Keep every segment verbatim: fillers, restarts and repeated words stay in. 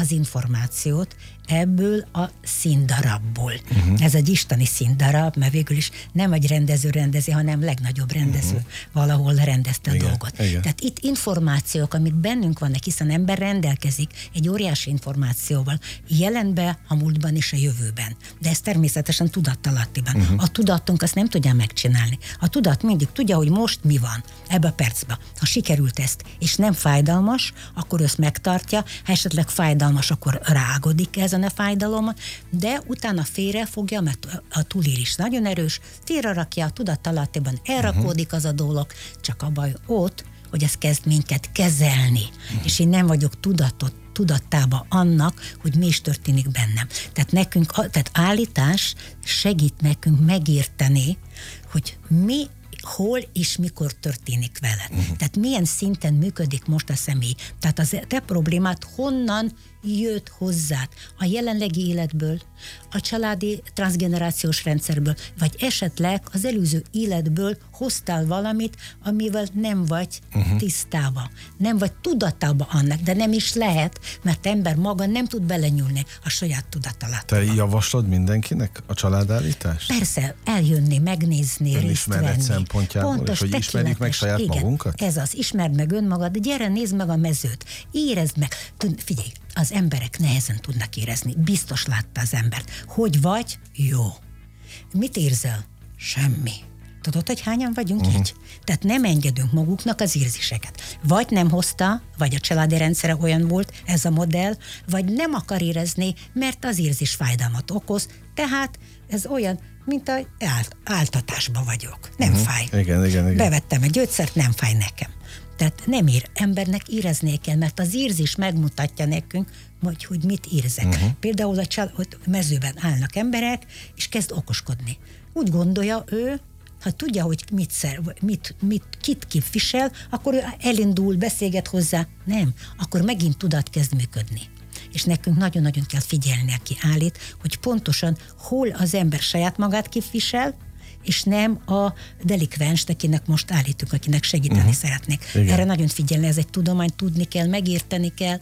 az információt ebből a színdarabból. Uh-huh. Ez egy isteni színdarab, mert végül is nem egy rendező rendezi, hanem legnagyobb rendező uh-huh. valahol rendezte igen, a dolgot. Igen. Tehát itt információk, amit bennünk vannak, hiszen ember rendelkezik egy óriási információval, jelenbe, a múltban és a jövőben. De ez természetesen tudattalattiban. Uh-huh. A tudatunk azt nem tudja megcsinálni. A tudat mindig tudja, hogy most mi van ebbe a percben. Ha sikerült ezt, és nem fájdalmas, akkor ezt megtartja, ha esetleg fájdalmas, akkor rágodik ezen a fájdalomon, de utána félre fogja, mert a túlélés nagyon erős, félre rakja, a tudattalattiban elrakódik az a dolog, csak a baj ott, hogy ez kezd minket kezelni, uh-huh. és én nem vagyok tudatot, tudattába annak, hogy mi is történik bennem. Tehát nekünk, tehát állítás segít nekünk megérteni, hogy mi hol és mikor történik veled. Uh-huh. Tehát milyen szinten működik most a személy. Tehát az te problémát honnan jött hozzád a jelenlegi életből, a családi transzgenerációs rendszerből, vagy esetleg az előző életből hoztál valamit, amivel nem vagy uh-huh. tisztában, nem vagy tudatában annak, de nem is lehet, mert ember maga nem tud belenyúlni a saját tudatalattába. Te javaslod mindenkinek a családállítást? Persze, eljönni, megnézni, részt venni. Szempontjából, pontos, és hogy ismerjük meg saját igen, magunkat? Ez az, ismerd meg önmagad, de gyere, nézd meg a mezőt, érezd meg. Tud, figyelj, az emberek nehezen tudnak érezni. Biztos látta az embert. Hogy vagy? Jó. Mit érzel? Semmi. Tudod, hogy hányan vagyunk uh-huh. így? Tehát nem engedünk maguknak az érzéseket. Vagy nem hozta, vagy a családi rendszere olyan volt, ez a modell, vagy nem akar érezni, mert az érzés fájdalmat okoz, tehát ez olyan, mint a ált, áltatásban vagyok. Nem uh-huh. fáj. Igen, igen, igen. Bevettem egy gyógyszert, nem fáj nekem. Tehát nem ér, embernek éreznie kell, mert az érzés megmutatja nekünk, hogy, hogy mit érzek. Uh-huh. Például a csal- mezőben állnak emberek, és kezd okoskodni. Úgy gondolja ő, ha tudja, hogy mit, szer, mit, mit, kit képvisel, akkor ő elindul, beszélget hozzá. Nem, akkor megint tudat kezd működni. És nekünk nagyon-nagyon kell figyelni, aki állít, hogy pontosan hol az ember saját magát képvisel, és nem a delikvenst, akinek most állítunk, akinek segíteni uh-huh. szeretnék. Igen. Erre nagyon figyelni, ez egy tudomány, tudni kell, megérteni kell,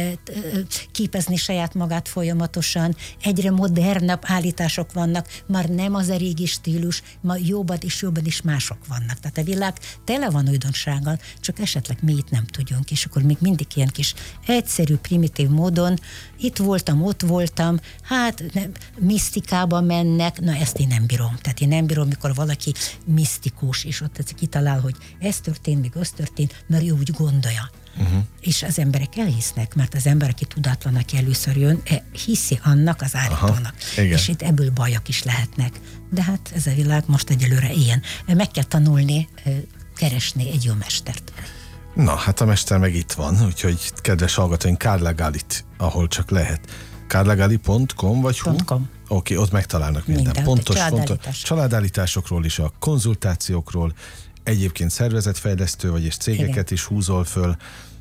képezni saját magát folyamatosan. Egyre modernebb állítások vannak, már nem az a régi stílus, ma jobban és jobban is mások vannak. Tehát a világ tele van újdonsággal, csak esetleg mi itt nem tudjunk, és akkor még mindig ilyen kis egyszerű, primitív módon itt voltam, ott voltam, hát nem, misztikába mennek, na ezt én nem bírom. Tehát én nem bírom, amikor valaki misztikus, és ott kitalál, hogy ez történt, még az történt, mert ő úgy gondolja. Uh-huh. És az emberek elhisznek, mert az ember, aki tudatlan, aki először jön, hiszi annak az állítónak. Aha, és itt ebből bajok is lehetnek. De hát ez a világ most egyelőre ilyen. Meg kell tanulni, keresni egy jó mestert. Na, hát a mester meg itt van, úgyhogy kedves hallgatóink, Carla-Gallit, ahol csak lehet. carla-galli pont com vagy hú? .com. Oké, okay, ott megtalálnak minden. minden pontos, családállítás. fontos családállításokról is, a konzultációkról, egyébként szervezetfejlesztő vagy, és cégeket igen. is húzol föl,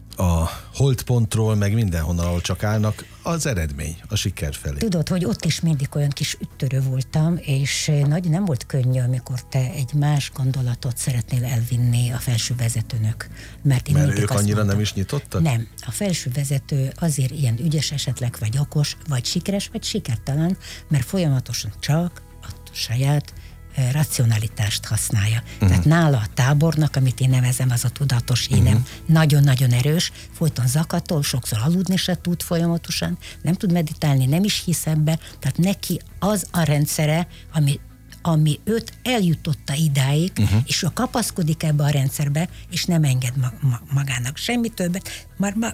a holdpontról, meg mindenhonnan, ahol csak állnak, az eredmény, a siker felé. Tudod, hogy ott is mindig olyan kis üttörő voltam, és nagy nem volt könnyű, amikor te egy más gondolatot szeretnél elvinni a felső vezetőnök. Mert, én mert ők annyira mondtam, nem is nyitottak? Nem. A felső vezető azért ilyen ügyes esetleg, vagy okos, vagy sikeres, vagy sikertelen, mert folyamatosan csak a saját racionalitást használja. Uh-huh. Tehát nála a tábornak, amit én nevezem, az a tudatos énem, uh-huh. nagyon-nagyon erős, folyton zakatol, sokszor aludni se tud folyamatosan, nem tud meditálni, nem is hisz ebbe, tehát neki az a rendszere, ami, ami őt eljutotta idáig, uh-huh. és ő kapaszkodik ebbe a rendszerbe, és nem enged ma- ma- magának semmi többet, már ma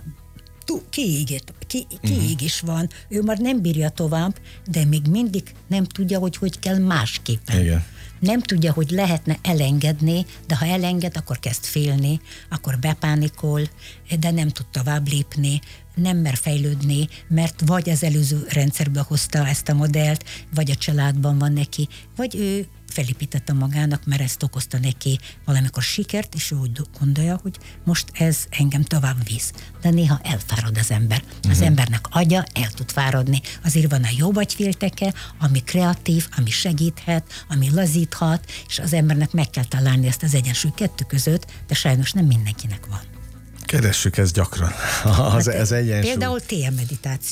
kiégett, ki, kiég uh-huh. is van, ő már nem bírja tovább, de még mindig nem tudja, hogy hogy kell másképpen. Igen. Nem tudja, hogy lehetne elengedni, de ha elenged, akkor kezd félni, akkor bepánikol, de nem tud tovább lépni, nem mer fejlődni, mert vagy az előző rendszerbe hozta ezt a modellt, vagy a családban van neki, vagy ő felépítette magának, mert ezt okozta neki valamikor sikert, és ő úgy gondolja, hogy most ez engem tovább visz. De néha elfárad az ember. Az uh-huh. embernek agya el tud fáradni. Azért van a jó agyfélteke, ami kreatív, ami segíthet, ami lazíthat, és az embernek meg kell találni ezt az egyensúly kettő között, de sajnos nem mindenkinek van. Keressük ezt gyakran. Az, hát, ez egyensúly. Például té em meditáció.